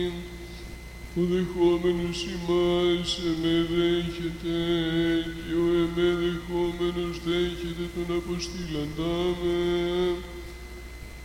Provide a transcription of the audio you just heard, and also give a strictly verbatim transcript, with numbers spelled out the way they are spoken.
ο δεχόμενος ημάς εμέ δέχεται, και ο εμέ δεχόμενος δέχεται τον αποστήλαντά με.